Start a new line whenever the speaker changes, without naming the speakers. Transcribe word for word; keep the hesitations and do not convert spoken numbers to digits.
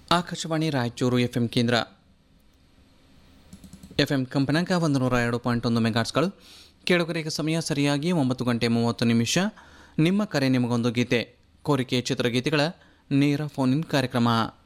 Akashvani Raichur F M ಕೇಂದ್ರ. F M ಕಂಪನಾಂಕ ಒಂದು ನೂರ ಎರಡು ಪಾಯಿಂಟ್ ಒಂದು ಮೆಗಾಟ್ಸ್ಗಳು. ಕೇಳುಗರಿಗೆ ಸಮಯ ಸರಿಯಾಗಿ ಒಂಬತ್ತು ಗಂಟೆ ಮೂವತ್ತು ನಿಮಿಷ. ನಿಮ್ಮ ಕರೆ ನಿಮಗೊಂದು ಗೀತೆ, ಕೋರಿಕೆ ಚಿತ್ರಗೀತೆಗಳ ನೇರ ಫೋನ್ ಇನ್ ಕಾರ್ಯಕ್ರಮ.